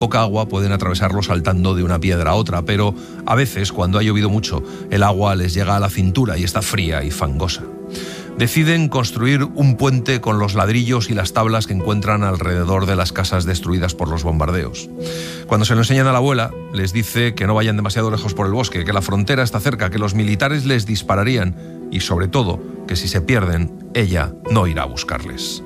poca agua pueden atravesarlo saltando de una piedra a otra, pero a veces, cuando ha llovido mucho, el agua les llega a la cintura y está fría y fangosa. Deciden construir un puente con los ladrillos y las tablas que encuentran alrededor de las casas destruidas por los bombardeos. Cuando se lo enseñan a la abuela, les dice que no vayan demasiado lejos por el bosque, que la frontera está cerca, que los militares les dispararían y, sobre todo, que si se pierden, ella no irá a buscarles.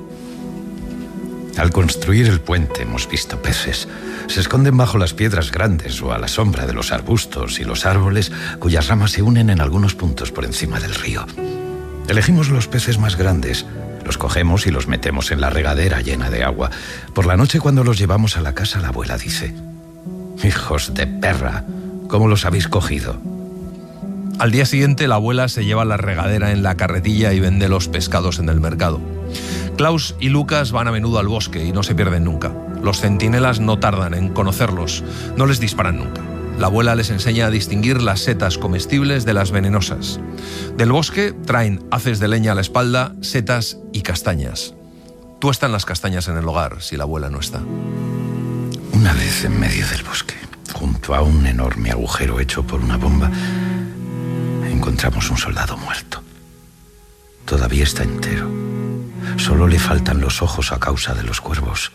Al construir el puente hemos visto peces. Se esconden bajo las piedras grandes o a la sombra de los arbustos y los árboles cuyas ramas se unen en algunos puntos por encima del río. Elegimos los peces más grandes, los cogemos y los metemos en la regadera llena de agua. Por la noche, cuando los llevamos a la casa, la abuela dice: «Hijos de perra, ¿cómo los habéis cogido?». Al día siguiente, la abuela se lleva la regadera en la carretilla y vende los pescados en el mercado. Klaus y Lucas van a menudo al bosque y no se pierden nunca. Los centinelas no tardan en conocerlos, no les disparan nunca. La abuela les enseña a distinguir las setas comestibles de las venenosas. Del bosque traen haces de leña a la espalda, setas y castañas. Tuestan las castañas en el hogar si la abuela no está. Una vez en medio del bosque, junto a un enorme agujero hecho por una bomba, encontramos un soldado muerto. Todavía está entero. Solo le faltan los ojos a causa de los cuervos.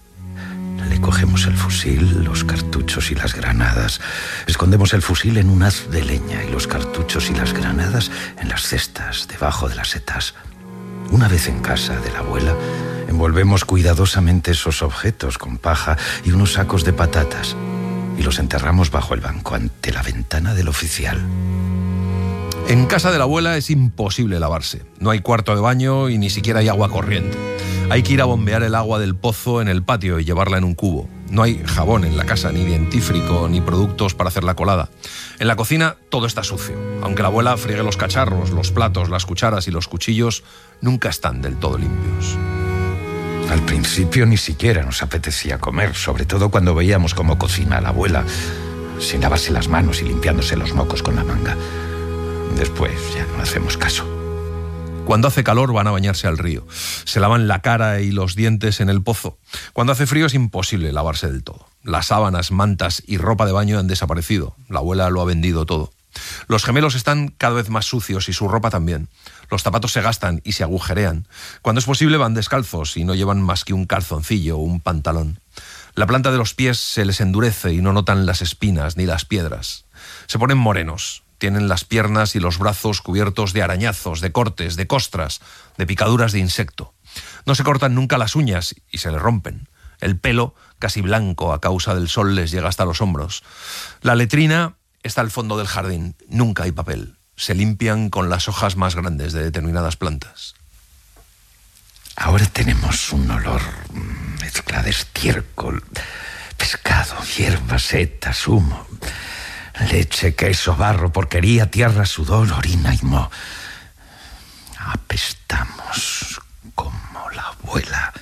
Le cogemos el fusil, los cartuchos y las granadas. Escondemos el fusil en un haz de leña y los cartuchos y las granadas en las cestas, debajo de las setas. Una vez en casa de la abuela, envolvemos cuidadosamente esos objetos con paja y unos sacos de patatas y los enterramos bajo el banco ante la ventana del oficial. En casa de la abuela es imposible lavarse. No hay cuarto de baño y ni siquiera hay agua corriente. Hay que ir a bombear el agua del pozo en el patio y llevarla en un cubo. No hay jabón en la casa, ni dentífrico, ni productos para hacer la colada. En la cocina todo está sucio. Aunque la abuela friegue los cacharros, los platos, las cucharas y los cuchillos, nunca están del todo limpios. Al principio ni siquiera nos apetecía comer, sobre todo cuando veíamos cómo cocina la abuela, sin lavarse las manos y limpiándose los mocos con la manga. Después ya no hacemos caso. Cuando hace calor van a bañarse al río. Se lavan la cara y los dientes en el pozo. Cuando hace frío es imposible lavarse del todo. Las sábanas, mantas y ropa de baño han desaparecido. La abuela lo ha vendido todo. Los gemelos están cada vez más sucios y su ropa también. Los zapatos se gastan y se agujerean. Cuando es posible van descalzos y no llevan más que un calzoncillo o un pantalón. La planta de los pies se les endurece y no notan las espinas ni las piedras. Se ponen morenos. Tienen las piernas y los brazos cubiertos de arañazos, de cortes, de costras, de picaduras de insecto. No se cortan nunca las uñas y se les rompen. El pelo, casi blanco a causa del sol, les llega hasta los hombros. La letrina está al fondo del jardín. Nunca hay papel. Se limpian con las hojas más grandes de determinadas plantas. Ahora tenemos un olor mezcla de estiércol, pescado, hierbas, setas, humo, leche, queso, barro, porquería, tierra, sudor, orina y moho. Apestamos como la abuela.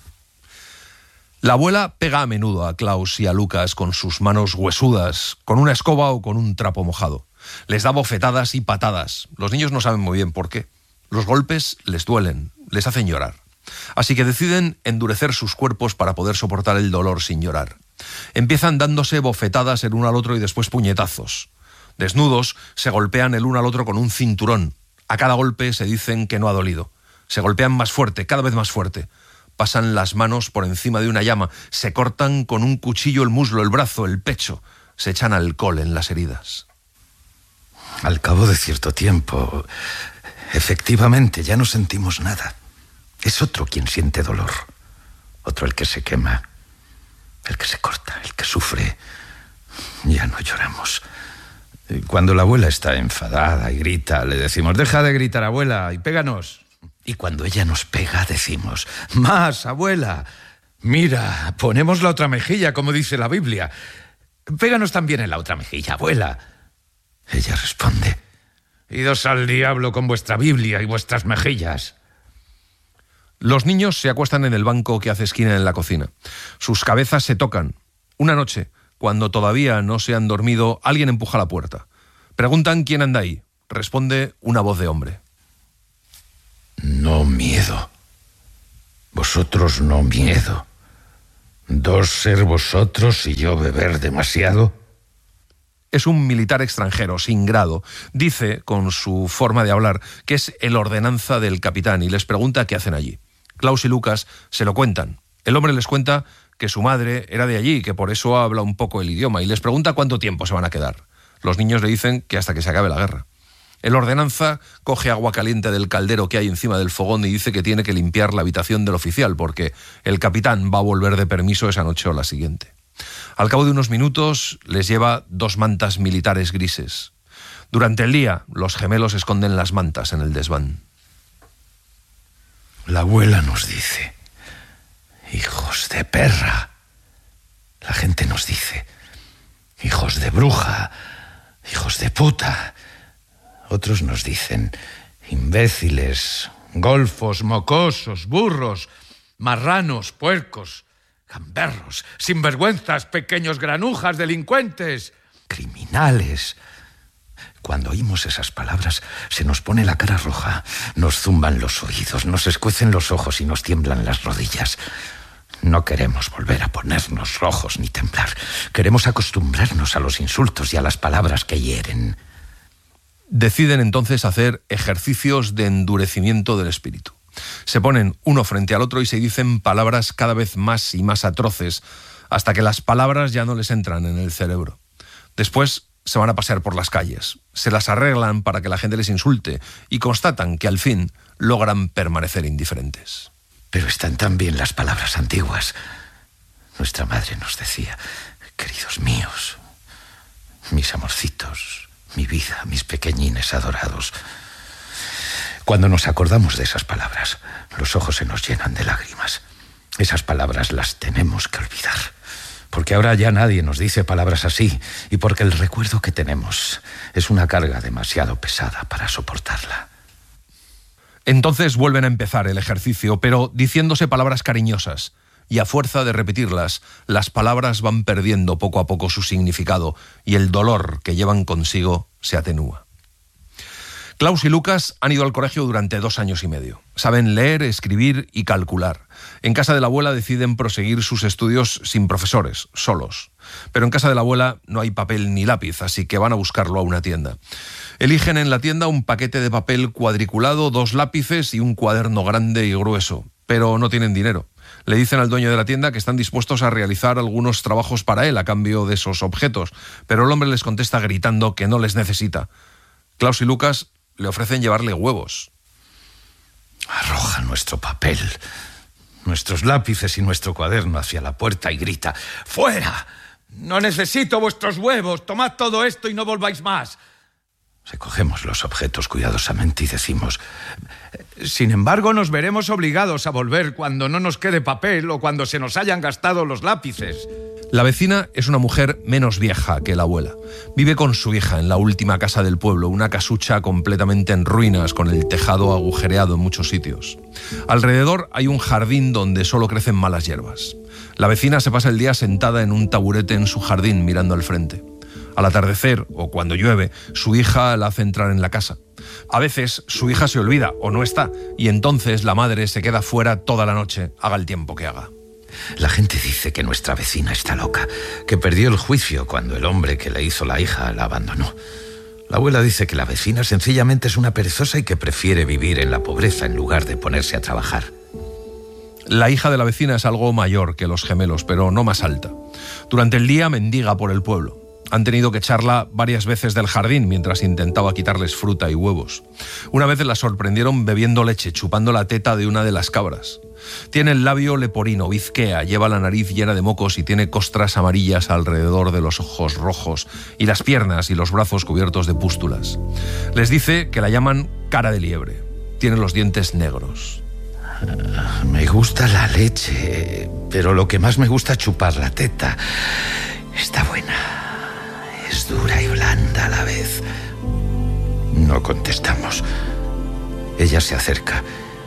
La abuela pega a menudo a Klaus y a Lucas con sus manos huesudas, con una escoba o con un trapo mojado. Les da bofetadas y patadas. Los niños no saben muy bien por qué. Los golpes les duelen, les hacen llorar. Así que deciden endurecer sus cuerpos para poder soportar el dolor sin llorar. Empiezan dándose bofetadas el uno al otro y después puñetazos. Desnudos, se golpean el uno al otro con un cinturón. A cada golpe se dicen que no ha dolido. Se golpean más fuerte, cada vez más fuerte. Pasan las manos por encima de una llama. Se cortan con un cuchillo el muslo, el brazo, el pecho. Se echan alcohol en las heridas. Al cabo de cierto tiempo, efectivamente, ya no sentimos nada. Es otro quien siente dolor. Otro el que se quema, el que se corta, el que sufre. Ya no lloramos. Cuando la abuela está enfadada y grita, le decimos: «Deja de gritar, abuela, y péganos». Y cuando ella nos pega, decimos: «Más, abuela. Mira, ponemos la otra mejilla, como dice la Biblia. Péganos también en la otra mejilla, abuela». Ella responde: «Idos al diablo con vuestra Biblia y vuestras mejillas». Los niños se acuestan en el banco que hace esquina en la cocina. Sus cabezas se tocan. Una noche, cuando todavía no se han dormido, alguien empuja la puerta. Preguntan quién anda ahí. Responde una voz de hombre. «No miedo. Vosotros no miedo. ¿2 ser vosotros y yo beber demasiado? Es un militar extranjero, sin grado. Dice, con su forma de hablar, que es el ordenanza del capitán y les pregunta qué hacen allí. Klaus y Lucas se lo cuentan. El hombre les cuenta que su madre era de allí, que por eso habla un poco el idioma, y les pregunta cuánto tiempo se van a quedar. Los niños le dicen que hasta que se acabe la guerra. El ordenanza coge agua caliente del caldero que hay encima del fogón y dice que tiene que limpiar la habitación del oficial porque el capitán va a volver de permiso esa noche o la siguiente. Al cabo de unos minutos les lleva 2 mantas militares grises. Durante el día, los gemelos esconden las mantas en el desván. La abuela nos dice: hijos de perra. La gente nos dice: hijos de bruja, hijos de puta. Otros nos dicen: imbéciles, golfos, mocosos, burros, marranos, puercos, gamberros, sinvergüenzas, pequeños granujas, delincuentes, criminales. Cuando oímos esas palabras se nos pone la cara roja, nos zumban los oídos, nos escuecen los ojos y nos tiemblan las rodillas. No queremos volver a ponernos rojos ni temblar. Queremos acostumbrarnos a los insultos y a las palabras que hieren. Deciden entonces hacer ejercicios de endurecimiento del espíritu. Se ponen uno frente al otro y se dicen palabras cada vez más y más atroces, hasta que las palabras ya no les entran en el cerebro. Después se van a pasear por las calles, se las arreglan para que la gente les insulte y constatan que al fin logran permanecer indiferentes. Pero están también las palabras antiguas. Nuestra madre nos decía: queridos míos, mis amorcitos, mi vida, mis pequeñines adorados. Cuando nos acordamos de esas palabras, los ojos se nos llenan de lágrimas. Esas palabras las tenemos que olvidar, porque ahora ya nadie nos dice palabras así y porque el recuerdo que tenemos es una carga demasiado pesada para soportarla. Entonces vuelven a empezar el ejercicio, pero diciéndose palabras cariñosas, y a fuerza de repetirlas, las palabras van perdiendo poco a poco su significado y el dolor que llevan consigo se atenúa. Klaus y Lucas han ido al colegio durante 2 años y medio. Saben leer, escribir y calcular. En casa de la abuela deciden proseguir sus estudios sin profesores, solos. Pero en casa de la abuela no hay papel ni lápiz, así que van a buscarlo a una tienda. Eligen en la tienda un paquete de papel cuadriculado, 2 lápices y un cuaderno grande y grueso, pero no tienen dinero. Le dicen al dueño de la tienda que están dispuestos a realizar algunos trabajos para él a cambio de esos objetos, pero el hombre les contesta gritando que no les necesita. Klaus y Lucas le ofrecen llevarle huevos. Arroja nuestro papel, nuestros lápices y nuestro cuaderno hacia la puerta y grita: ¡fuera! No necesito vuestros huevos, tomad todo esto y no volváis más. Recogemos los objetos cuidadosamente y decimos: sin embargo, nos veremos obligados a volver cuando no nos quede papel o cuando se nos hayan gastado los lápices. La vecina es una mujer menos vieja que la abuela. Vive con su hija en la última casa del pueblo, una casucha completamente en ruinas, con el tejado agujereado en muchos sitios. Alrededor hay un jardín donde solo crecen malas hierbas. La vecina se pasa el día sentada en un taburete en su jardín mirando al frente. Al atardecer, o cuando llueve, su hija la hace entrar en la casa. A veces su hija se olvida o no está, y entonces la madre se queda fuera toda la noche, haga el tiempo que haga. La gente dice que nuestra vecina está loca, que perdió el juicio cuando el hombre que le hizo la hija la abandonó. La abuela dice que la vecina sencillamente es una perezosa y que prefiere vivir en la pobreza en lugar de ponerse a trabajar. La hija de la vecina es algo mayor que los gemelos, pero no más alta. Durante el día mendiga por el pueblo. Han tenido que echarla varias veces del jardín mientras intentaba quitarles fruta y huevos. Una vez la sorprendieron bebiendo leche, chupando la teta de una de las cabras. Tiene el labio leporino, bizquea, lleva la nariz llena de mocos y tiene costras amarillas alrededor de los ojos rojos y las piernas y los brazos cubiertos de pústulas. Les dice que la llaman cara de liebre. Tiene los dientes negros. Me gusta la leche, pero lo que más me gusta es chupar la teta. Está buena. Es dura y blanda a la vez. No contestamos. Ella se acerca.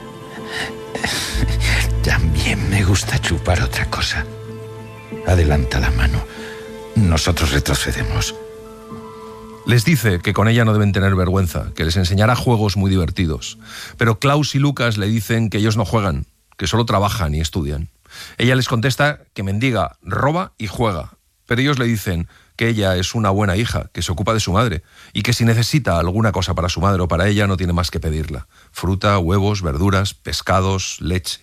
También me gusta chupar otra cosa. Adelanta la mano. Nosotros retrocedemos. Les dice que con ella no deben tener vergüenza, que les enseñará juegos muy divertidos. Pero Klaus y Lucas le dicen que ellos no juegan, que solo trabajan y estudian. Ella les contesta que mendiga, roba y juega, pero ellos le dicen que ella es una buena hija, que se ocupa de su madre y que si necesita alguna cosa para su madre o para ella no tiene más que pedirla. Fruta, huevos, verduras, pescados, leche.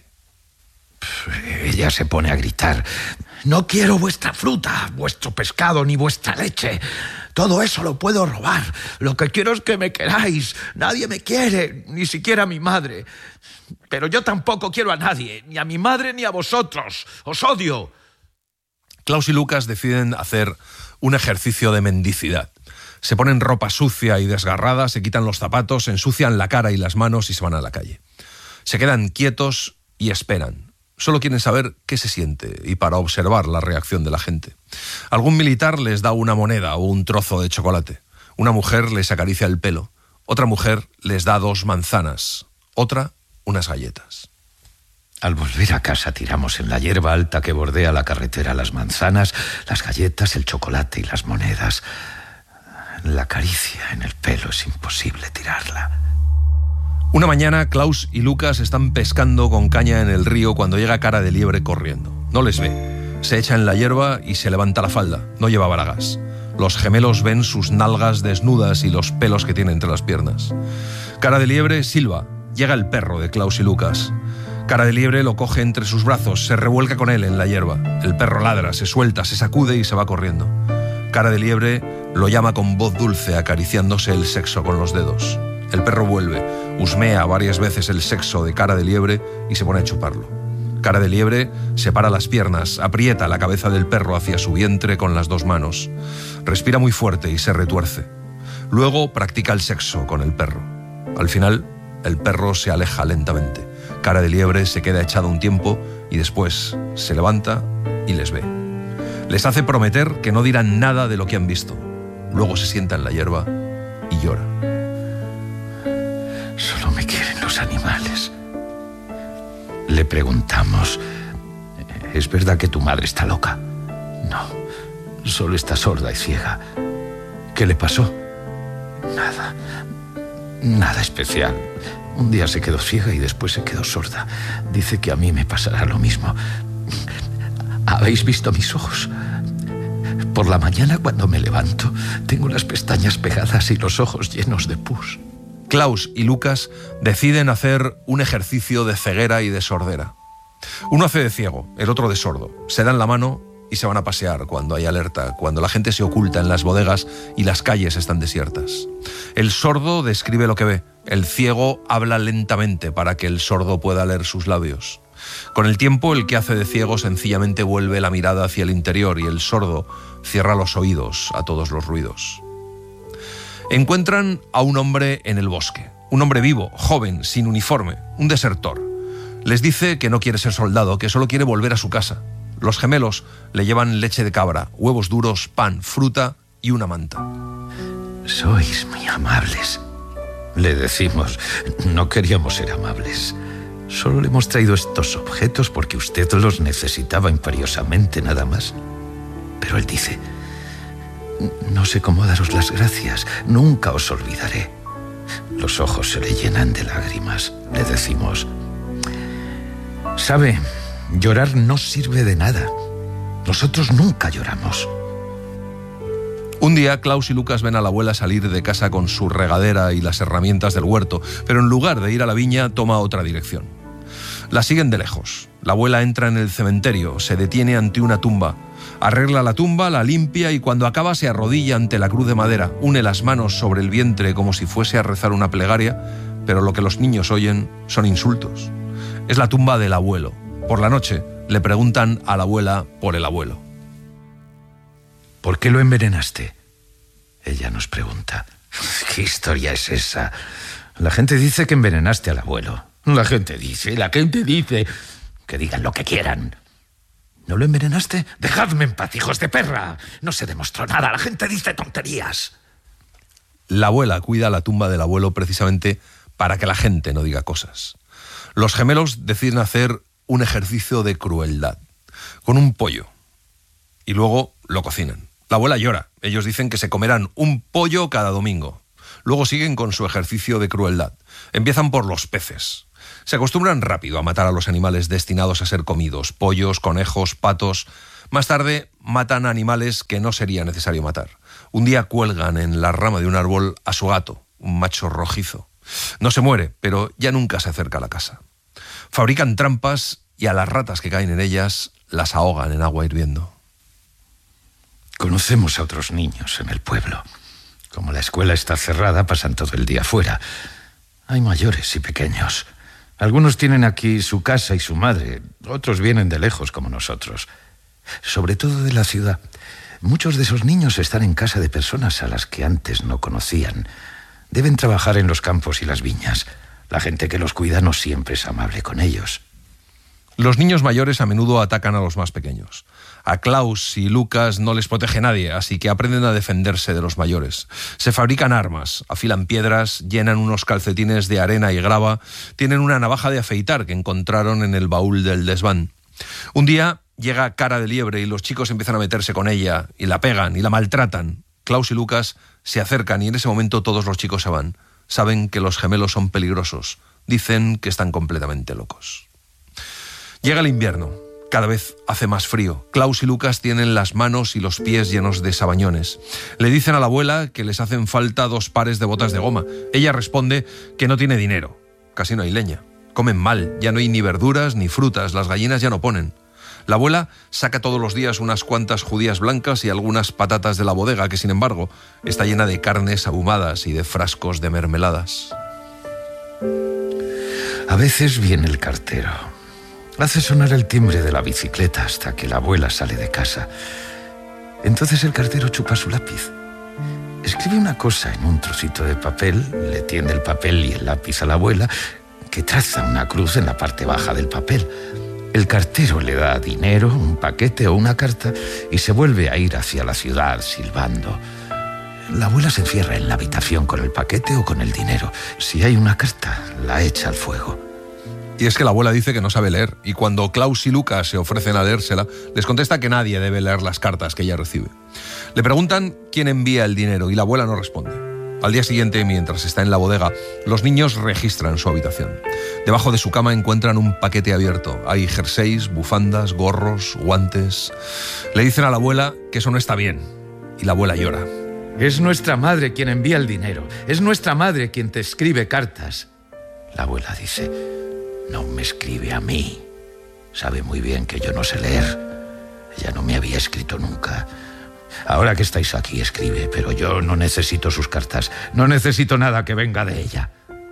Ella se pone a gritar: no quiero vuestra fruta, vuestro pescado ni vuestra leche. Todo eso lo puedo robar. Lo que quiero es que me queráis. Nadie me quiere, ni siquiera mi madre. Pero yo tampoco quiero a nadie, ni a mi madre ni a vosotros. Os odio. Klaus y Lucas deciden hacer un ejercicio de mendicidad. Se ponen ropa sucia y desgarrada, se quitan los zapatos, se ensucian la cara y las manos y se van a la calle. Se quedan quietos y esperan. Solo quieren saber qué se siente y para observar la reacción de la gente. Algún militar les da una moneda o un trozo de chocolate. Una mujer les acaricia el pelo. Otra mujer les da 2 manzanas. Otra, unas galletas. Al volver a casa tiramos en la hierba alta que bordea la carretera las manzanas, las galletas, el chocolate y las monedas. La caricia en el pelo es imposible tirarla. Una mañana, Klaus y Lucas están pescando con caña en el río cuando llega Cara de Liebre corriendo. No les ve. Se echa en la hierba y se levanta la falda. No lleva bragas. Los gemelos ven sus nalgas desnudas y los pelos que tiene entre las piernas. Cara de Liebre silba. Llega el perro de Klaus y Lucas. Cara de Liebre lo coge entre sus brazos, se revuelca con él en la hierba. El perro ladra, se suelta, se sacude y se va corriendo. Cara de Liebre lo llama con voz dulce, acariciándose el sexo con los dedos. El perro vuelve, husmea varias veces el sexo de Cara de Liebre y se pone a chuparlo. Cara de Liebre separa las piernas, aprieta la cabeza del perro hacia su vientre con las 2 manos. Respira muy fuerte y se retuerce. Luego practica el sexo con el perro. Al final, el perro se aleja lentamente. Cara de Liebre se queda echado un tiempo y después se levanta y les ve. Les hace prometer que no dirán nada de lo que han visto. Luego se sienta en la hierba y llora. Solo me quieren los animales. Le preguntamos: ¿es verdad que tu madre está loca? No, solo está sorda y ciega. ¿Qué le pasó? Nada especial. Un día se quedó ciega y después se quedó sorda. Dice que a mí me pasará lo mismo. ¿Habéis visto mis ojos? Por la mañana cuando me levanto, tengo las pestañas pegadas y los ojos llenos de pus. Klaus y Lucas deciden hacer un ejercicio de ceguera y de sordera. Uno hace de ciego, el otro de sordo. Se dan la mano y se van a pasear cuando hay alerta, cuando la gente se oculta en las bodegas y las calles están desiertas. El sordo describe lo que ve. El ciego habla lentamente para que el sordo pueda leer sus labios. Con el tiempo, el que hace de ciego sencillamente vuelve la mirada hacia el interior y el sordo cierra los oídos a todos los ruidos. Encuentran a un hombre en el bosque. Un hombre vivo, joven, sin uniforme, un desertor. Les dice que no quiere ser soldado, que solo quiere volver a su casa. Los gemelos le llevan leche de cabra, huevos duros, pan, fruta y una manta. Sois muy amables. Le decimos: no queríamos ser amables. Solo le hemos traído estos objetos porque usted los necesitaba imperiosamente, nada más. Pero él dice: no sé cómo daros las gracias, nunca os olvidaré. Los ojos se le llenan de lágrimas. Le decimos: ¿sabe? Llorar no sirve de nada. Nosotros nunca lloramos. Un día, Klaus y Lucas ven a la abuela salir de casa con su regadera y las herramientas del huerto, pero en lugar de ir a la viña, toma otra dirección. La siguen de lejos. La abuela entra en el cementerio, se detiene ante una tumba, arregla la tumba, la limpia y cuando acaba se arrodilla ante la cruz de madera, une las manos sobre el vientre como si fuese a rezar una plegaria, pero lo que los niños oyen son insultos. Es la tumba del abuelo. Por la noche le preguntan a la abuela por el abuelo. ¿Por qué lo envenenaste? Ella nos pregunta. ¿Qué historia es esa? La gente dice que envenenaste al abuelo. La gente dice. Que digan lo que quieran. ¿No lo envenenaste? Dejadme en paz, hijos de perra. No se demostró nada. La gente dice tonterías. La abuela cuida la tumba del abuelo precisamente para que la gente no diga cosas. Los gemelos deciden hacer un ejercicio de crueldad con un pollo y luego lo cocinan. La abuela llora. Ellos dicen que se comerán un pollo cada domingo. Luego siguen con su ejercicio de crueldad. Empiezan por los peces. Se acostumbran rápido a matar a los animales destinados a ser comidos, pollos, conejos, patos. Más tarde matan a animales que no sería necesario matar. Un día cuelgan en la rama de un árbol a su gato, un macho rojizo. No se muere, pero ya nunca se acerca a la casa. Fabrican trampas y a las ratas que caen en ellas las ahogan en agua hirviendo. Conocemos a otros niños en el pueblo. Como la escuela está cerrada, pasan todo el día fuera. Hay mayores y pequeños. Algunos tienen aquí su casa y su madre. Otros vienen de lejos, como nosotros. Sobre todo de la ciudad. Muchos de esos niños están en casa de personas a las que antes no conocían. Deben trabajar en los campos y las viñas. La gente que los cuida no siempre es amable con ellos. Los niños mayores a menudo atacan a los más pequeños. A Klaus y Lucas no les protege nadie, así que aprenden a defenderse de los mayores. Se fabrican armas, afilan piedras, llenan unos calcetines de arena y grava, tienen una navaja de afeitar que encontraron en el baúl del desván. Un día llega Cara de Liebre y los chicos empiezan a meterse con ella, y la pegan y la maltratan. Klaus y Lucas se acercan y en ese momento todos los chicos se van. Saben que los gemelos son peligrosos. Dicen que están completamente locos. Llega el invierno. Cada vez hace más frío. Klaus y Lucas tienen las manos y los pies llenos de sabañones. Le dicen a la abuela que les hacen falta 2 pares de botas de goma. Ella responde que no tiene dinero. Casi no hay leña. Comen mal. Ya no hay ni verduras ni frutas. Las gallinas ya no ponen. La abuela saca todos los días unas cuantas judías blancas y algunas patatas de la bodega, que sin embargo está llena de carnes ahumadas y de frascos de mermeladas. A veces viene el cartero. Hace sonar el timbre de la bicicleta hasta que la abuela sale de casa. Entonces el cartero chupa su lápiz. Escribe una cosa en un trocito de papel, le tiende el papel y el lápiz a la abuela, que traza una cruz en la parte baja del papel. El cartero le da dinero, un paquete o una carta y se vuelve a ir hacia la ciudad silbando. La abuela se encierra en la habitación con el paquete o con el dinero. Si hay una carta, la echa al fuego. Y es que la abuela dice que no sabe leer, y cuando Klaus y Lucas se ofrecen a leérsela, les contesta que nadie debe leer las cartas que ella recibe. Le preguntan quién envía el dinero y la abuela no responde. Al día siguiente, mientras está en la bodega, los niños registran su habitación. Debajo de su cama encuentran un paquete abierto. Hay jerseys, bufandas, gorros, guantes. Le dicen a la abuela que eso no está bien, y la abuela llora. Es nuestra madre quien envía el dinero. Es nuestra madre quien te escribe cartas. La abuela dice: no me escribe a mí. Sabe muy bien que yo no sé leer. Ella no me había escrito nunca. Ahora que estáis aquí, escribe, pero yo no necesito sus cartas. No necesito nada que venga de ella.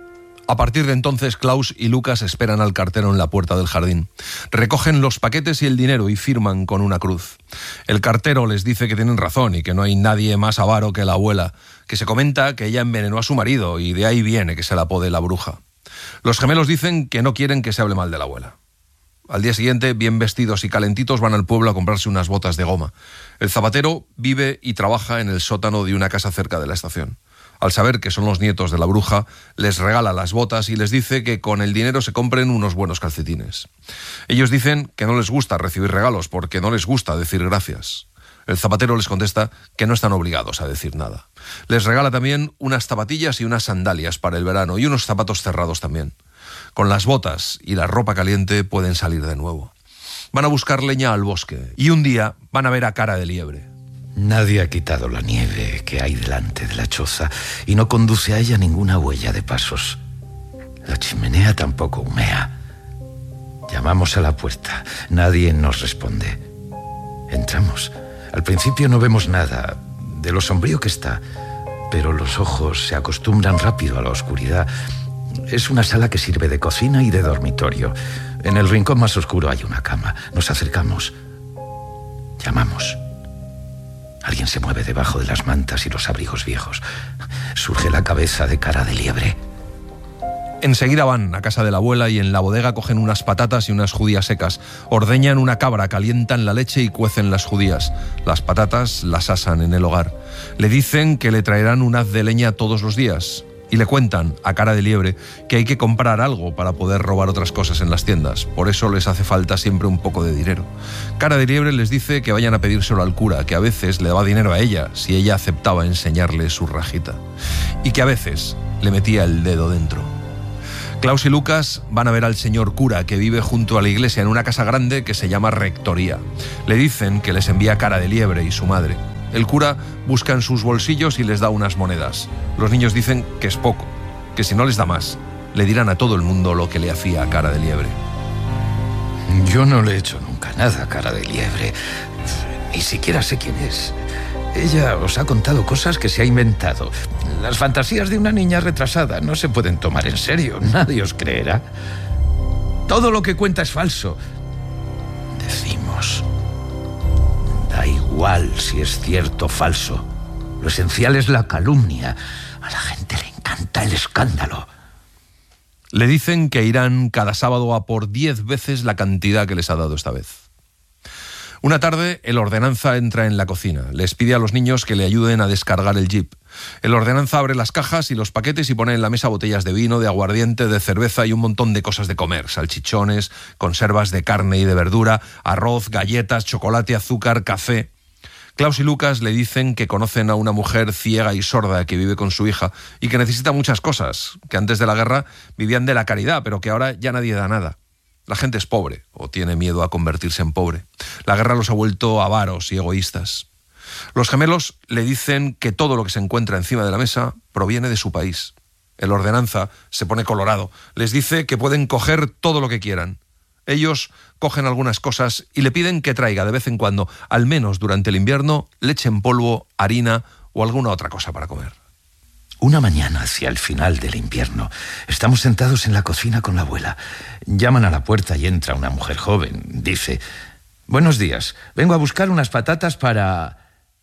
A partir de entonces, Klaus y Lucas esperan al cartero en la puerta del jardín. Recogen los paquetes y el dinero y firman con una cruz. El cartero les dice que tienen razón y que no hay nadie más avaro que la abuela, que se comenta que ella envenenó a su marido y de ahí viene que se la apode la bruja. Los gemelos dicen que no quieren que se hable mal de la abuela. Al día siguiente, bien vestidos y calentitos, van al pueblo a comprarse unas botas de goma. El zapatero vive y trabaja en el sótano de una casa cerca de la estación. Al saber que son los nietos de la bruja, les regala las botas y les dice que con el dinero se compren unos buenos calcetines. Ellos dicen que no les gusta recibir regalos porque no les gusta decir gracias. El zapatero les contesta que no están obligados a decir nada. Les regala también unas zapatillas y unas sandalias para el verano y unos zapatos cerrados también. Con las botas y la ropa caliente pueden salir de nuevo. Van a buscar leña al bosque y un día van a ver a Cara de Liebre. Nadie ha quitado la nieve que hay delante de la choza y no conduce a ella ninguna huella de pasos. La chimenea tampoco humea. Llamamos a la puerta. Nadie nos responde. Entramos. Al principio no vemos nada de lo sombrío que está, pero los ojos se acostumbran rápido a la oscuridad. Es una sala que sirve de cocina y de dormitorio. En el rincón más oscuro hay una cama. Nos acercamos. Llamamos. Alguien se mueve debajo de las mantas y los abrigos viejos. Surge la cabeza de Cara de Liebre. Enseguida van a casa de la abuela y en la bodega cogen unas patatas y unas judías secas. Ordeñan una cabra, calientan la leche y cuecen las judías. Las patatas las asan en el hogar. Le dicen que le traerán un haz de leña todos los días. Y le cuentan a Cara de Liebre que hay que comprar algo para poder robar otras cosas en las tiendas. Por eso les hace falta siempre un poco de dinero. Cara de Liebre les dice que vayan a pedírselo al cura, que a veces le daba dinero a ella si ella aceptaba enseñarle su rajita. Y que a veces le metía el dedo dentro. Klaus y Lucas van a ver al señor cura que vive junto a la iglesia en una casa grande que se llama Rectoría. Le dicen que les envía Cara de Liebre y su madre. El cura busca en sus bolsillos y les da unas monedas. Los niños dicen que es poco, que si no les da más, le dirán a todo el mundo lo que le hacía a Cara de Liebre. Yo no le he hecho nunca nada a Cara de Liebre. Ni siquiera sé quién es. Ella os ha contado cosas que se ha inventado. Las fantasías de una niña retrasada no se pueden tomar en serio. Nadie os creerá. Todo lo que cuenta es falso. Decimos. Da igual si es cierto o falso. Lo esencial es la calumnia. A la gente le encanta el escándalo. Le dicen que irán cada sábado a por 10 veces la cantidad que les ha dado esta vez. Una tarde, el ordenanza entra en la cocina. Les pide a los niños que le ayuden a descargar el jeep. El ordenanza abre las cajas y los paquetes y pone en la mesa botellas de vino, de aguardiente, de cerveza y un montón de cosas de comer. Salchichones, conservas de carne y de verdura, arroz, galletas, chocolate, azúcar, café. Klaus y Lucas le dicen que conocen a una mujer ciega y sorda que vive con su hija y que necesita muchas cosas, que antes de la guerra vivían de la caridad, pero que ahora ya nadie da nada. La gente es pobre o tiene miedo a convertirse en pobre. La guerra los ha vuelto avaros y egoístas. Los gemelos le dicen que todo lo que se encuentra encima de la mesa proviene de su país. El ordenanza se pone colorado. Les dice que pueden coger todo lo que quieran. Ellos cogen algunas cosas y le piden que traiga de vez en cuando, al menos durante el invierno, leche en polvo, harina o alguna otra cosa para comer. Una mañana, hacia el final del invierno, estamos sentados en la cocina con la abuela. Llaman a la puerta y entra una mujer joven. Dice: «Buenos días, vengo a buscar unas patatas para...».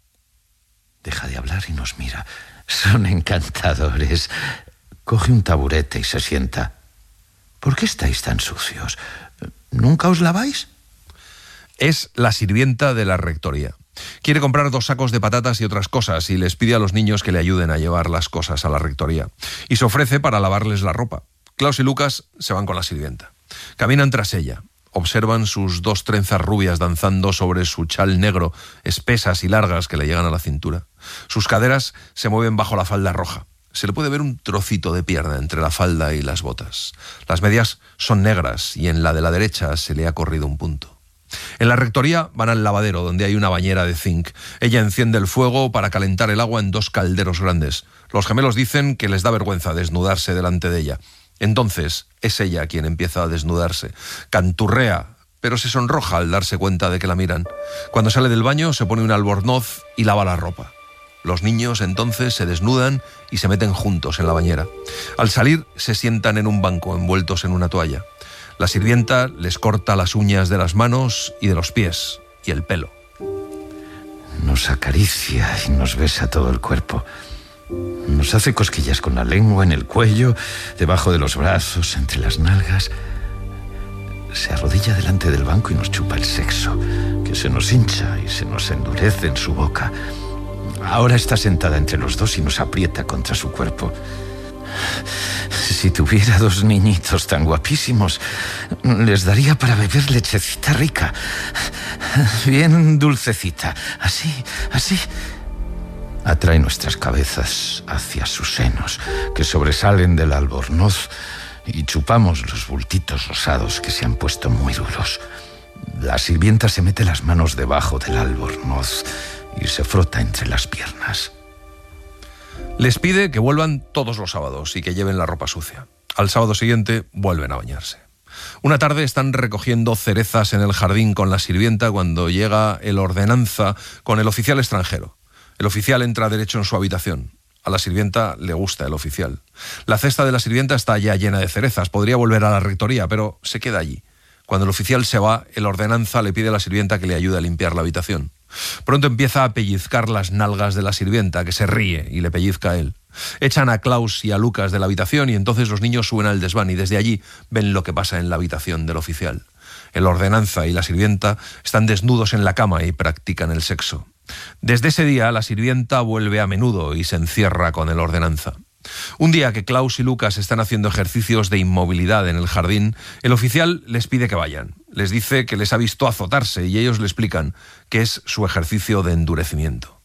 Deja de hablar y nos mira. Son encantadores. Coge un taburete y se sienta. «¿Por qué estáis tan sucios? ¿Nunca os laváis?». Es la sirvienta de la rectoría. Quiere comprar 2 sacos de patatas y otras cosas y les pide a los niños que le ayuden a llevar las cosas a la rectoría. Y se ofrece para lavarles la ropa. Klaus y Lucas se van con la sirvienta. Caminan tras ella. Observan sus 2 trenzas rubias danzando sobre su chal negro, espesas y largas que le llegan a la cintura. Sus caderas se mueven bajo la falda roja. Se le puede ver un trocito de pierna entre la falda y las botas. Las medias son negras y en la de la derecha se le ha corrido un punto. En la rectoría van al lavadero, donde hay una bañera de zinc. Ella enciende el fuego para calentar el agua en 2 calderos grandes. Los gemelos dicen que les da vergüenza desnudarse delante de ella. Entonces es ella quien empieza a desnudarse. Canturrea, pero se sonroja al darse cuenta de que la miran. Cuando sale del baño se pone un albornoz y lava la ropa. Los niños entonces se desnudan y se meten juntos en la bañera. Al salir se sientan en un banco envueltos en una toalla. La sirvienta les corta las uñas de las manos y de los pies y el pelo. Nos acaricia y nos besa todo el cuerpo. Nos hace cosquillas con la lengua en el cuello, debajo de los brazos, entre las nalgas. Se arrodilla delante del banco y nos chupa el sexo, que se nos hincha y se nos endurece en su boca. Ahora está sentada entre los dos y nos aprieta contra su cuerpo. Si tuviera 2 niñitos tan guapísimos, les daría para beber lechecita rica, bien dulcecita, así, así. Atrae nuestras cabezas hacia sus senos, que sobresalen del albornoz, y chupamos los bultitos rosados que se han puesto muy duros. La sirvienta se mete las manos debajo del albornoz y se frota entre las piernas. Les pide que vuelvan todos los sábados y que lleven la ropa sucia. Al sábado siguiente vuelven a bañarse. Una tarde están recogiendo cerezas en el jardín con la sirvienta cuando llega el ordenanza con el oficial extranjero. El oficial entra derecho en su habitación. A la sirvienta le gusta el oficial. La cesta de la sirvienta está ya llena de cerezas. Podría volver a la rectoría, pero se queda allí. Cuando el oficial se va, el ordenanza le pide a la sirvienta que le ayude a limpiar la habitación. Pronto empieza a pellizcar las nalgas de la sirvienta, que se ríe y le pellizca a él. Echan a Klaus y a Lucas de la habitación y entonces los niños suben al desván y desde allí ven lo que pasa en la habitación del oficial. El ordenanza y la sirvienta están desnudos en la cama y practican el sexo. Desde ese día la sirvienta vuelve a menudo y se encierra con el ordenanza. Un día que Klaus y Lucas están haciendo ejercicios de inmovilidad en el jardín, el oficial les pide que vayan. Les dice que les ha visto azotarse y ellos le explican que es su ejercicio de endurecimiento.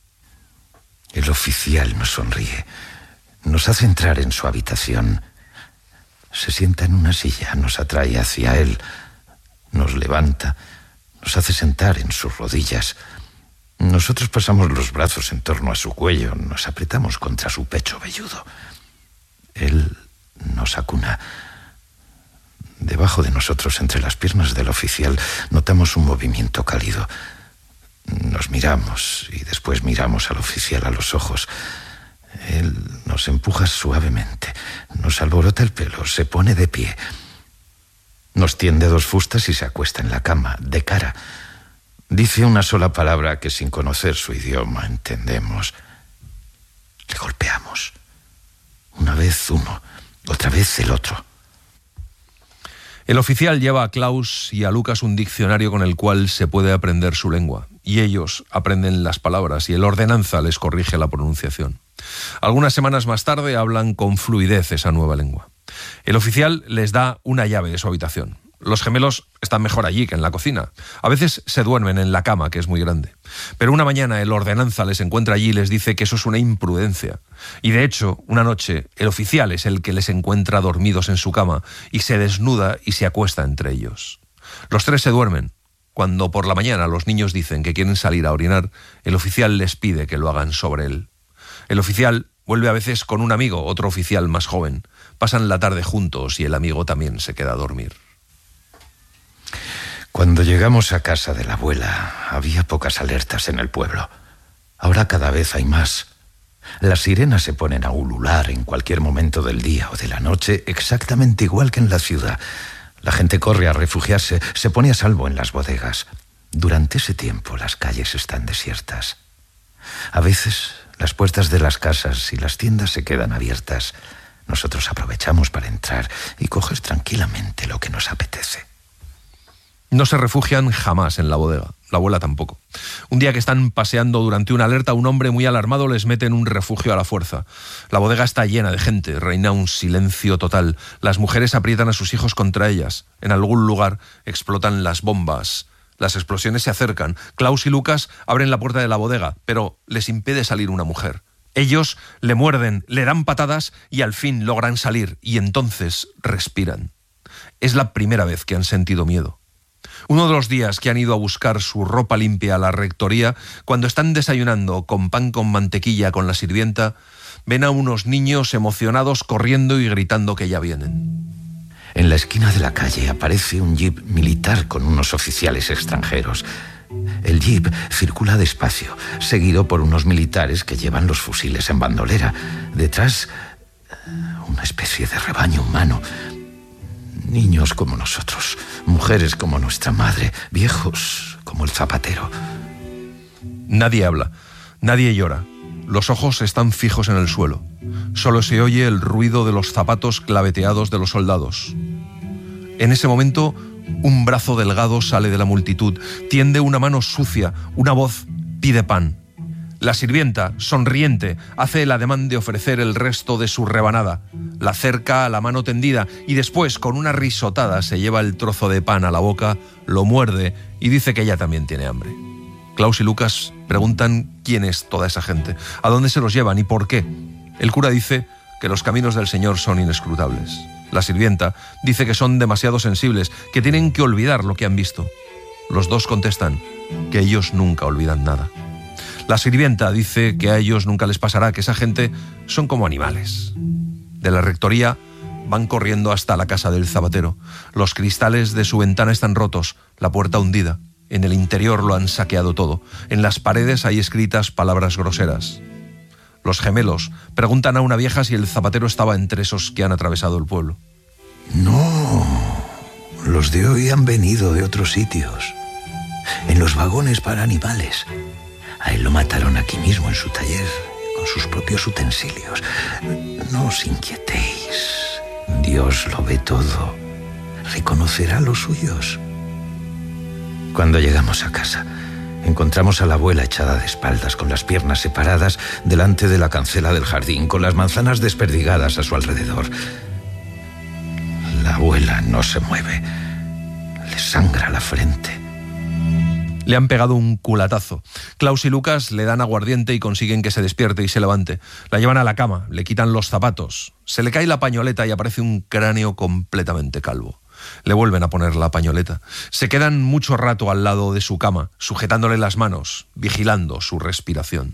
El oficial nos sonríe. Nos hace entrar en su habitación. Se sienta en una silla, nos atrae hacia él, nos levanta, nos hace sentar en sus rodillas. Nosotros pasamos los brazos en torno a su cuello, nos apretamos contra su pecho velludo. Él nos acuna. Debajo de nosotros, entre las piernas del oficial, notamos un movimiento cálido. Nos miramos y después miramos al oficial a los ojos. Él nos empuja suavemente, nos alborota el pelo, se pone de pie. Nos tiende 2 fustas y se acuesta en la cama, de cara. Dice una sola palabra que sin conocer su idioma entendemos. Le golpeamos. Una vez uno, otra vez el otro. El oficial lleva a Klaus y a Lucas un diccionario con el cual se puede aprender su lengua, y ellos aprenden las palabras y el ordenanza les corrige la pronunciación. Algunas semanas más tarde hablan con fluidez esa nueva lengua. El oficial les da una llave de su habitación. Los gemelos están mejor allí que en la cocina. A veces se duermen en la cama, que es muy grande. Pero una mañana el ordenanza les encuentra allí y les dice que eso es una imprudencia. Y de hecho, una noche, el oficial es el que les encuentra dormidos en su cama y se desnuda y se acuesta entre ellos. Los 3 se duermen. Cuando por la mañana los niños dicen que quieren salir a orinar, el oficial les pide que lo hagan sobre él. El oficial vuelve a veces con un amigo, otro oficial más joven. Pasan la tarde juntos y el amigo también se queda a dormir. Cuando llegamos a casa de la abuela, había pocas alertas en el pueblo. Ahora cada vez hay más. Las sirenas se ponen a ulular en cualquier momento del día o de la noche, exactamente igual que en la ciudad. La gente corre a refugiarse, se pone a salvo en las bodegas. Durante ese tiempo las calles están desiertas. A veces las puertas de las casas y las tiendas se quedan abiertas. Nosotros aprovechamos para entrar y coger tranquilamente lo que nos apetece. No se refugian jamás en la bodega, la abuela tampoco. Un día que están paseando durante una alerta, un hombre muy alarmado les mete en un refugio a la fuerza. La bodega está llena de gente, reina un silencio total. Las mujeres aprietan a sus hijos contra ellas. En algún lugar explotan las bombas. Las explosiones se acercan. Klaus y Lucas abren la puerta de la bodega, pero les impide salir una mujer. Ellos le muerden, le dan patadas y al fin logran salir, y entonces respiran. Es la primera vez que han sentido miedo. Uno de los días que han ido a buscar su ropa limpia a la rectoría, cuando están desayunando con pan con mantequilla con la sirvienta, ven a unos niños emocionados corriendo y gritando que ya vienen. En la esquina de la calle aparece un jeep militar con unos oficiales extranjeros. El jeep circula despacio, seguido por unos militares que llevan los fusiles en bandolera. Detrás, una especie de rebaño humano. Niños como nosotros, mujeres como nuestra madre, viejos como el zapatero. Nadie habla, nadie llora. Los ojos están fijos en el suelo. Solo se oye el ruido de los zapatos claveteados de los soldados. En ese momento, un brazo delgado sale de la multitud, tiende una mano sucia, una voz pide pan. La sirvienta, sonriente, hace el ademán de ofrecer el resto de su rebanada. La acerca a la mano tendida y después, con una risotada, se lleva el trozo de pan a la boca, lo muerde y dice que ella también tiene hambre. Klaus y Lucas preguntan quién es toda esa gente, a dónde se los llevan y por qué. El cura dice que los caminos del Señor son inescrutables. La sirvienta dice que son demasiado sensibles, que tienen que olvidar lo que han visto. Los dos contestan que ellos nunca olvidan nada. La sirvienta dice que a ellos nunca les pasará, que esa gente son como animales. De la rectoría van corriendo hasta la casa del zapatero. Los cristales de su ventana están rotos, la puerta hundida. En el interior lo han saqueado todo. En las paredes hay escritas palabras groseras. Los gemelos preguntan a una vieja si el zapatero estaba entre esos que han atravesado el pueblo. No, los de hoy han venido de otros sitios. En los vagones para animales. A él lo mataron aquí mismo en su taller, con sus propios utensilios. No os inquietéis. Dios lo ve todo. Reconocerá los suyos. Cuando llegamos a casa, encontramos a la abuela echada de espaldas, con las piernas separadas, delante de la cancela del jardín, con las manzanas desperdigadas a su alrededor. La abuela no se mueve. Le sangra la frente. Le han pegado un culatazo. Klaus y Lucas le dan aguardiente y consiguen que se despierte y se levante. La llevan a la cama, le quitan los zapatos. Se le cae la pañoleta y aparece un cráneo completamente calvo. Le vuelven a poner la pañoleta. Se quedan mucho rato al lado de su cama, sujetándole las manos, vigilando su respiración.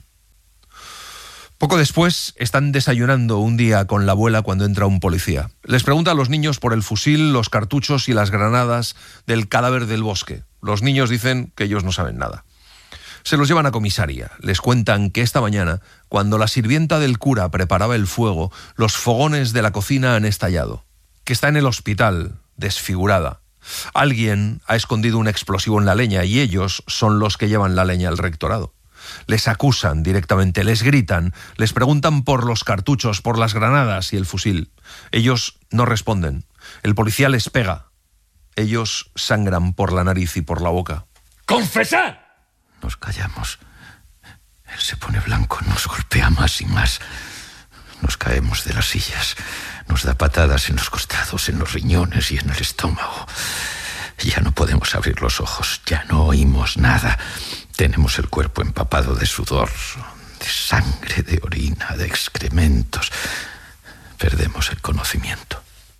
Poco después están desayunando un día con la abuela cuando entra un policía. Les pregunta a los niños por el fusil, los cartuchos y las granadas del cadáver del bosque. Los niños dicen que ellos no saben nada. Se los llevan a comisaría. Les cuentan que esta mañana, cuando la sirvienta del cura preparaba el fuego, los fogones de la cocina han estallado. Que está en el hospital, desfigurada. Alguien ha escondido un explosivo en la leña y ellos son los que llevan la leña al rectorado. Les acusan directamente, les gritan, les preguntan por los cartuchos, por las granadas y el fusil. Ellos no responden. El policía les pega. Ellos sangran por la nariz y por la boca. ¡Confesad! Nos callamos. Él se pone blanco, nos golpea más y más. Nos caemos de las sillas. Nos da patadas en los costados, en los riñones y en el estómago. Ya no podemos abrir los ojos, ya no oímos nada. Tenemos el cuerpo empapado de sudor, de sangre, de orina, de excrementos. Perdemos el conocimiento.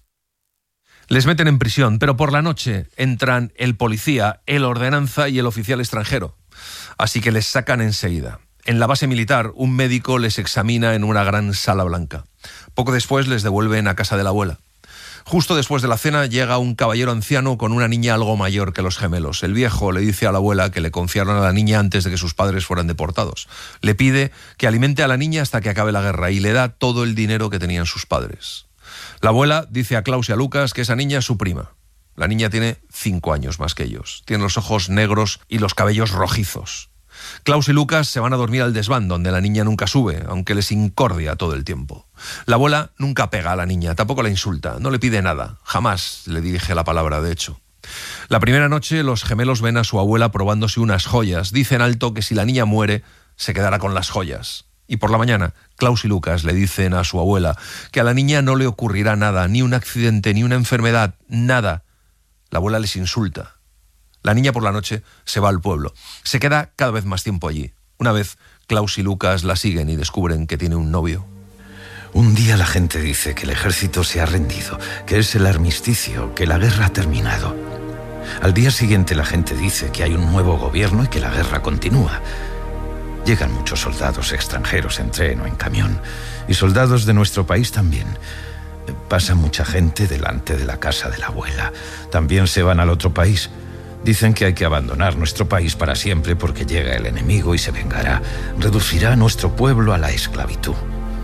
Les meten en prisión, pero por la noche entran el policía, el ordenanza y el oficial extranjero. Así que les sacan enseguida. En la base militar, un médico les examina en una gran sala blanca. Poco después les devuelven a casa de la abuela. Justo después de la cena llega un caballero anciano con una niña algo mayor que los gemelos. El viejo le dice a la abuela que le confiaron a la niña antes de que sus padres fueran deportados. Le pide que alimente a la niña hasta que acabe la guerra y le da todo el dinero que tenían sus padres. La abuela dice a Klaus y a Lucas que esa niña es su prima. La niña tiene 5 años más que ellos. Tiene los ojos negros y los cabellos rojizos. Klaus y Lucas se van a dormir al desván, donde la niña nunca sube, aunque les incordia todo el tiempo. La abuela nunca pega a la niña, tampoco la insulta, no le pide nada, jamás le dirige la palabra, de hecho. La primera noche los gemelos ven a su abuela probándose unas joyas. Dicen alto que si la niña muere, se quedará con las joyas. Y por la mañana, Klaus y Lucas le dicen a su abuela que a la niña no le ocurrirá nada, ni un accidente, ni una enfermedad, nada. La abuela les insulta. La niña por la noche se va al pueblo. Se queda cada vez más tiempo allí. Una vez, Klaus y Lucas la siguen y descubren que tiene un novio. Un día la gente dice que el ejército se ha rendido, que es el armisticio, que la guerra ha terminado. Al día siguiente la gente dice que hay un nuevo gobierno y que la guerra continúa. Llegan muchos soldados extranjeros en tren o en camión, y soldados de nuestro país también. Pasa mucha gente delante de la casa de la abuela. También se van al otro país. Dicen que hay que abandonar nuestro país para siempre porque llega el enemigo y se vengará. Reducirá a nuestro pueblo a la esclavitud.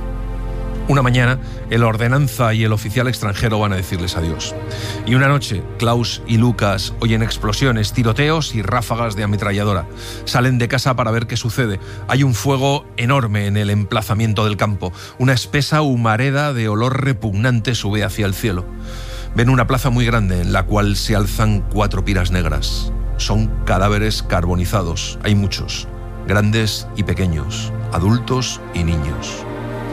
Una mañana, el ordenanza y el oficial extranjero van a decirles adiós. Y una noche, Klaus y Lucas oyen explosiones, tiroteos y ráfagas de ametralladora. Salen de casa para ver qué sucede. Hay un fuego enorme en el emplazamiento del campo. Una espesa humareda de olor repugnante sube hacia el cielo. Ven una plaza muy grande en la cual se alzan 4 piras negras. Son cadáveres carbonizados. Hay muchos, grandes y pequeños, adultos y niños.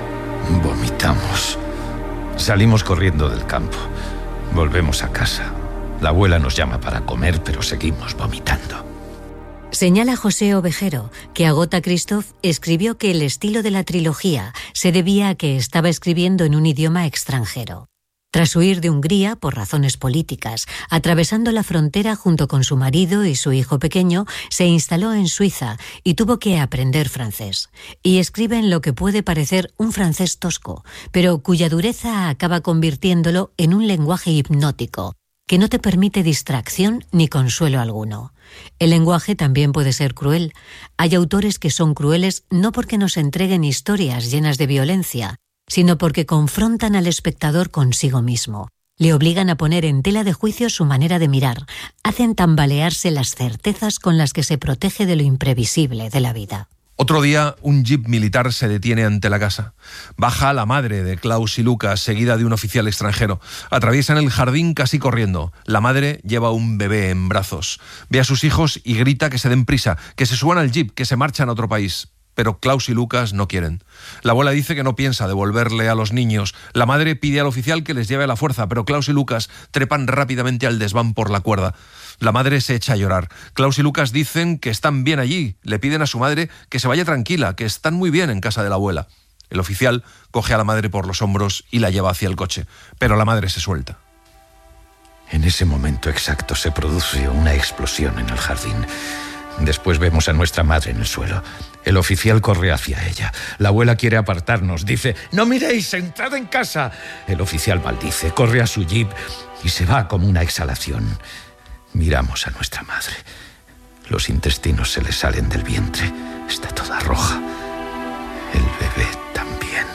Vomitamos. Salimos corriendo del campo. Volvemos a casa. La abuela nos llama para comer, pero seguimos vomitando. Señala José Ovejero que Agota Christoph escribió que el estilo de la trilogía se debía a que estaba escribiendo en un idioma extranjero. Tras huir de Hungría por razones políticas, atravesando la frontera junto con su marido y su hijo pequeño, se instaló en Suiza y tuvo que aprender francés. Y escribe en lo que puede parecer un francés tosco, pero cuya dureza acaba convirtiéndolo en un lenguaje hipnótico, que no te permite distracción ni consuelo alguno. El lenguaje también puede ser cruel. Hay autores que son crueles no porque nos entreguen historias llenas de violencia, sino porque confrontan al espectador consigo mismo. Le obligan a poner en tela de juicio su manera de mirar, hacen tambalearse las certezas con las que se protege de lo imprevisible de la vida. Otro día, un jeep militar se detiene ante la casa. Baja la madre de Klaus y Lucas, seguida de un oficial extranjero. Atraviesan el jardín casi corriendo. La madre lleva un bebé en brazos. Ve a sus hijos y grita que se den prisa, que se suban al jeep, que se marchan a otro país. pero Klaus y Lucas no quieren. La abuela dice que no piensa devolverle a los niños. La madre pide al oficial que les lleve a la fuerza, pero Klaus y Lucas trepan rápidamente al desván por la cuerda. La madre se echa a llorar. Klaus y Lucas dicen que están bien allí. Le piden a su madre que se vaya tranquila, que están muy bien en casa de la abuela. El oficial coge a la madre por los hombros y la lleva hacia el coche, pero la madre se suelta. En ese momento exacto se produce una explosión en el jardín. Después vemos a nuestra madre en el suelo. El oficial corre hacia ella. La abuela quiere apartarnos. Dice: «No miréis, entrad en casa». El oficial maldice, corre a su jeep y se va como una exhalación. Miramos a nuestra madre. Los intestinos se le salen del vientre. Está toda roja. El bebé también.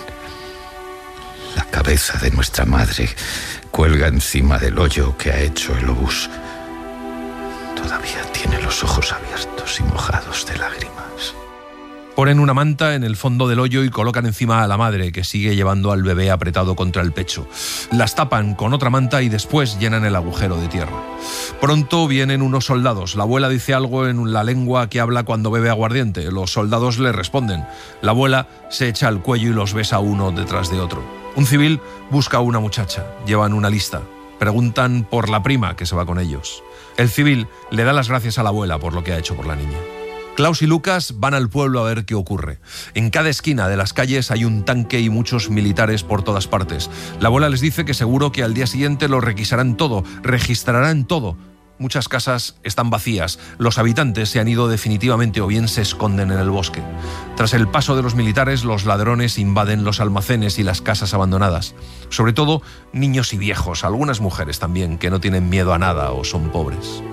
La cabeza de nuestra madre cuelga encima del hoyo que ha hecho el obús. Todavía tiene los ojos abiertos y mojados de lágrimas. Ponen una manta en el fondo del hoyo y colocan encima a la madre, que sigue llevando al bebé apretado contra el pecho. Las tapan con otra manta y después llenan el agujero de tierra. Pronto vienen unos soldados. La abuela dice algo en la lengua que habla cuando bebe aguardiente. Los soldados le responden. La abuela se echa al cuello y los besa uno detrás de otro. Un civil busca a una muchacha. Llevan una lista. Preguntan por la prima que se va con ellos. El civil le da las gracias a la abuela por lo que ha hecho por la niña. Klaus y Lucas van al pueblo a ver qué ocurre. En cada esquina de las calles hay un tanque y muchos militares por todas partes. La abuela les dice que seguro que al día siguiente lo requisarán todo, registrarán todo. Muchas casas están vacías, los habitantes se han ido definitivamente o bien se esconden en el bosque. Tras el paso de los militares, los ladrones invaden los almacenes y las casas abandonadas. Sobre todo niños y viejos, algunas mujeres también, que no tienen miedo a nada o son pobres.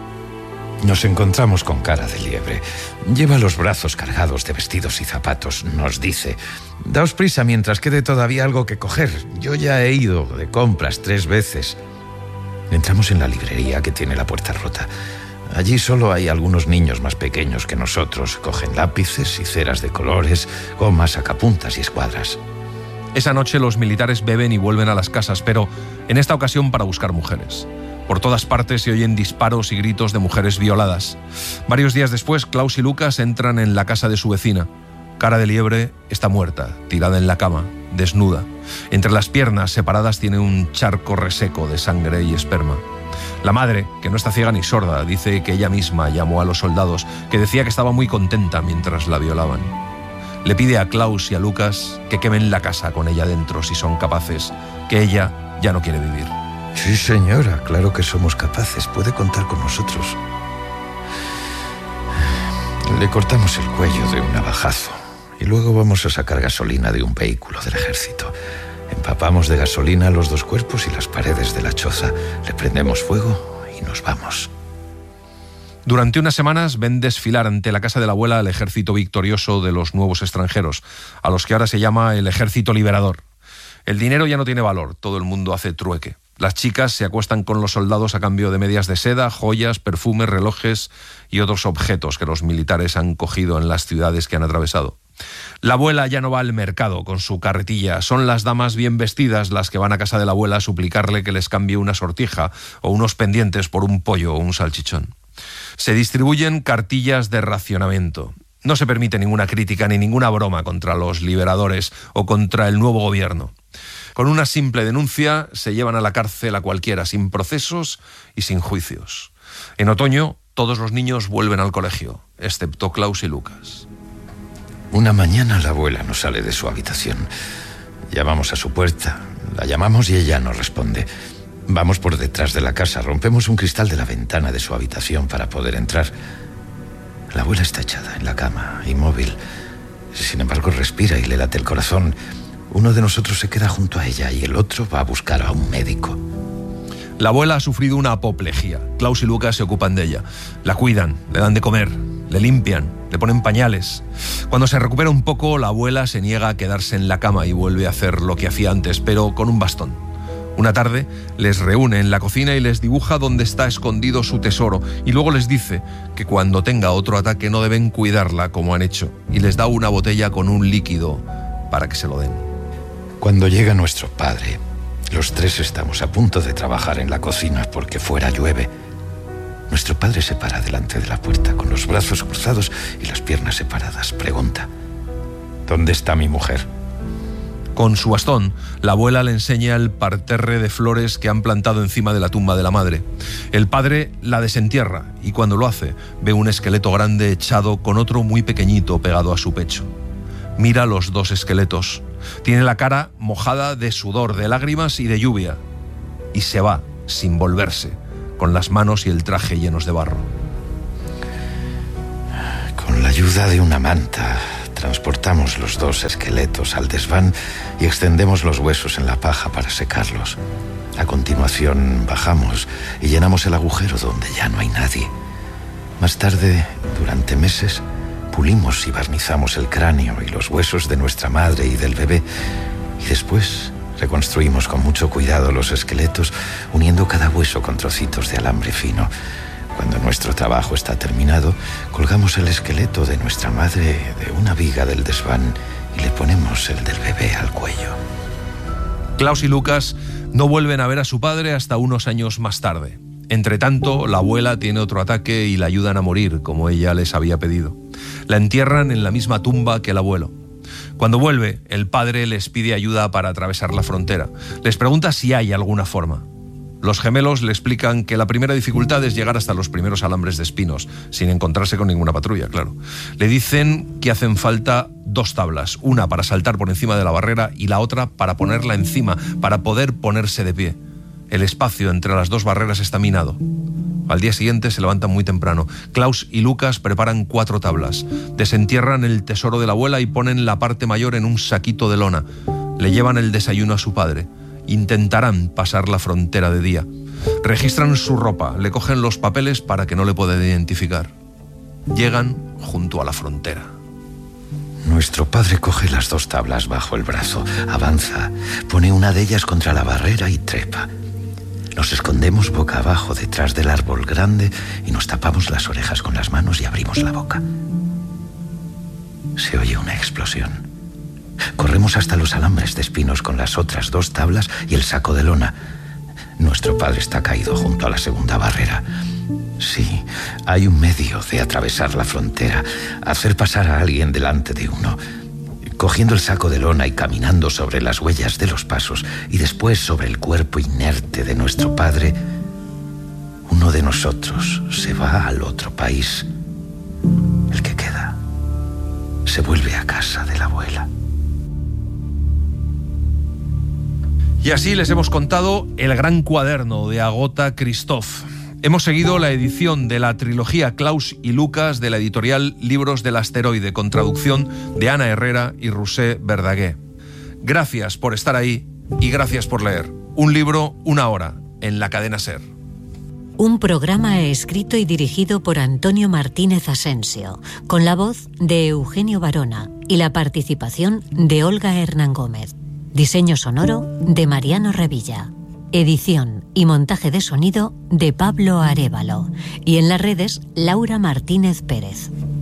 Nos encontramos con Cara de Liebre. Lleva los brazos cargados de vestidos y zapatos. Nos dice: «Daos prisa mientras quede todavía algo que coger. Yo ya he ido de compras 3 veces». Entramos en la librería, que tiene la puerta rota. Allí solo hay algunos niños más pequeños que nosotros. Cogen lápices y ceras de colores, gomas, sacapuntas y escuadras. Esa noche los militares beben y vuelven a las casas, pero en esta ocasión para buscar mujeres. Por todas partes se oyen disparos y gritos de mujeres violadas. Varios días después, Klaus y Lucas entran en la casa de su vecina. Cara de Liebre está muerta, tirada en la cama, desnuda. Entre las piernas separadas tiene un charco reseco de sangre y esperma. La madre, que no está ciega ni sorda, dice que ella misma llamó a los soldados, que decía que estaba muy contenta mientras la violaban. Le pide a Klaus y a Lucas que quemen la casa con ella dentro si son capaces, que ella ya no quiere vivir. Sí, señora, claro que somos capaces. Puede contar con nosotros. Le cortamos el cuello de un navajazo y luego vamos a sacar gasolina de un vehículo del ejército. Empapamos de gasolina los 2 cuerpos y las paredes de la choza. Le prendemos fuego y nos vamos. Durante unas semanas ven desfilar ante la casa de la abuela el ejército victorioso de los nuevos extranjeros, a los que ahora se llama el Ejército Liberador. El dinero ya no tiene valor, todo el mundo hace trueque. Las chicas se acuestan con los soldados a cambio de medias de seda, joyas, perfumes, relojes y otros objetos que los militares han cogido en las ciudades que han atravesado. La abuela ya no va al mercado con su carretilla, son las damas bien vestidas las que van a casa de la abuela a suplicarle que les cambie una sortija o unos pendientes por un pollo o un salchichón. Se distribuyen cartillas de racionamiento. No se permite ninguna crítica ni ninguna broma contra los liberadores o contra el nuevo gobierno. Con una simple denuncia se llevan a la cárcel a cualquiera, sin procesos y sin juicios. En otoño, todos los niños vuelven al colegio, excepto Klaus y Lucas. Una mañana la abuela nos sale de su habitación. Llamamos a su puerta, la llamamos y ella nos responde. Vamos por detrás de la casa, rompemos un cristal de la ventana de su habitación para poder entrar. La abuela está echada en la cama, inmóvil. Sin embargo, respira y le late el corazón. Uno de nosotros se queda junto a ella y el otro va a buscar a un médico. La abuela ha sufrido una apoplejía. Klaus y Lucas se ocupan de ella. La cuidan, le dan de comer, le limpian, le ponen pañales. Cuando se recupera un poco, la abuela se niega a quedarse en la cama y vuelve a hacer lo que hacía antes, pero con un bastón. Una tarde les reúne en la cocina y les dibuja dónde está escondido su tesoro y luego les dice que cuando tenga otro ataque no deben cuidarla como han hecho y les da una botella con un líquido para que se lo den. Cuando llega nuestro padre, los 3 estamos a punto de trabajar en la cocina porque fuera llueve. Nuestro padre se para delante de la puerta con los brazos cruzados y las piernas separadas. Pregunta: ¿Dónde está mi mujer? Con su bastón, la abuela le enseña el parterre de flores que han plantado encima de la tumba de la madre. El padre la desentierra y cuando lo hace, ve un esqueleto grande echado con otro muy pequeñito pegado a su pecho. Mira los dos esqueletos. Tiene la cara mojada de sudor, de lágrimas y de lluvia. Y se va, sin volverse, con las manos y el traje llenos de barro. Con la ayuda de una manta, transportamos los dos esqueletos al desván y extendemos los huesos en la paja para secarlos. A continuación bajamos y llenamos el agujero donde ya no hay nadie. Más tarde, durante meses, pulimos y barnizamos el cráneo y los huesos de nuestra madre y del bebé. Y después reconstruimos con mucho cuidado los esqueletos, uniendo cada hueso con trocitos de alambre fino. Cuando nuestro trabajo está terminado, colgamos el esqueleto de nuestra madre de una viga del desván y le ponemos el del bebé al cuello. Klaus y Lucas no vuelven a ver a su padre hasta unos años más tarde. Entretanto, la abuela tiene otro ataque y la ayudan a morir, como ella les había pedido. La entierran en la misma tumba que el abuelo. Cuando vuelve, el padre les pide ayuda para atravesar la frontera. Les pregunta si hay alguna forma. Los gemelos le explican que la primera dificultad es llegar hasta los primeros alambres de espinos, sin encontrarse con ninguna patrulla, claro. Le dicen que hacen falta 2 tablas, una para saltar por encima de la barrera y la otra para ponerla encima, para poder ponerse de pie. El espacio entre las 2 barreras está minado. Al día siguiente se levantan muy temprano. Klaus y Lucas preparan 4 tablas. Desentierran el tesoro de la abuela y ponen la parte mayor en un saquito de lona. Le llevan el desayuno a su padre. Intentarán pasar la frontera de día. Registran su ropa, le cogen los papeles para que no le puedan identificar. Llegan junto a la frontera. Nuestro padre coge las 2 tablas bajo el brazo, avanza, pone una de ellas contra la barrera y trepa. Nos escondemos boca abajo detrás del árbol grande y nos tapamos las orejas con las manos y abrimos la boca. Se oye una explosión. Corremos hasta los alambres de espinos con las otras 2 tablas y el saco de lona. Nuestro padre está caído junto a la segunda barrera. Sí, hay un medio de atravesar la frontera, hacer pasar a alguien delante de uno, cogiendo el saco de lona y caminando sobre las huellas de los pasos y después sobre el cuerpo inerte de nuestro padre. Uno de nosotros se va al otro país. El que queda se vuelve a casa de la abuela. Y así les hemos contado El gran cuaderno de Agatha Christoph. Hemos seguido la edición de la trilogía Klaus y Lucas de la editorial Libros del Asteroide, con traducción de Ana Herrera y Roser Verdaguer. Gracias por estar ahí y gracias por leer. Un libro, una hora, en la cadena SER. Un programa escrito y dirigido por Antonio Martínez Asensio, con la voz de Eugenio Barona y la participación de Olga Hernán Gómez. Diseño sonoro de Mariano Revilla. Edición y montaje de sonido de Pablo Arévalo. Y en las redes, Laura Martínez Pérez.